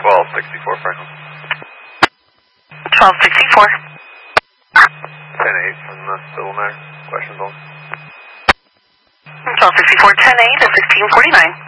1264 Franklin. 1264. 10-8 from the Civil Matter. Questions on? 1264, 10-8 at 1649.